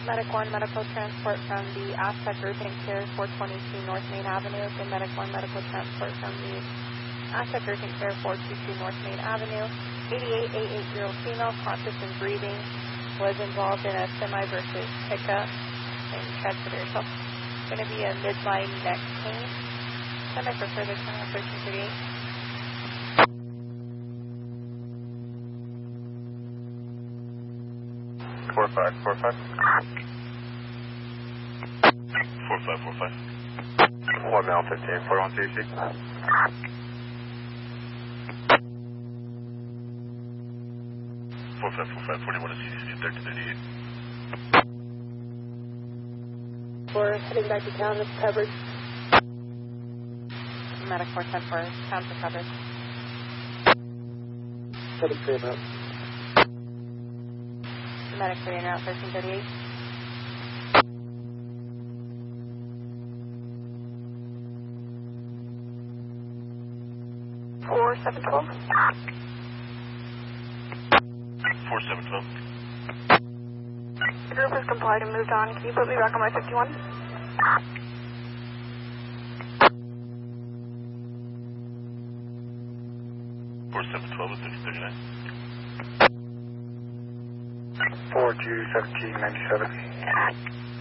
Medic 1, medical transport from the Aztec Urgent Care 422 North Main Avenue. The Medic 1, medical transport from the Aztec Urgent Care 422 North Main Avenue. 88-year-old female, conscious and breathing, was involved in a semi versus pickup. And check for yourself. Going to be a midline neck pain. Send for further 1338. 4545. 4545. 1 mile 15, 41 CC. 4545, 41 CC, 1338. We're heading back to town, it's covered. Medic 410 for town for coverage. 73 about. Medic 3 in route 1338. Four seven twelve. 4712. The group has complied and moved on. Can you put me back on my 51? 4712 is 1339. 4G 1797.